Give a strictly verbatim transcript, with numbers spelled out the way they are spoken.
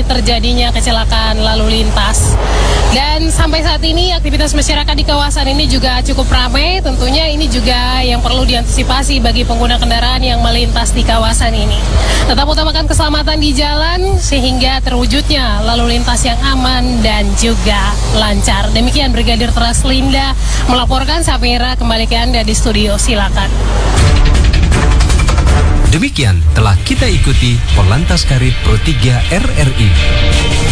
terjadinya kecelakaan lalu lintas. Dan sampai saat ini aktivitas masyarakat di kawasan ini juga cukup ramai. Tentunya ini juga yang perlu diantisipasi bagi pengguna kendaraan yang melintas di kawasan ini. Tetap utamakan keselamatan di jalan sehingga terwujudnya lalu lintas yang aman dan juga lancar. Demikian Brigadir Traslinda melaporkan. Sapira kembali ke Anda di studio, silakan. Demikian telah kita ikuti Polantas Karib Pro tiga R R I.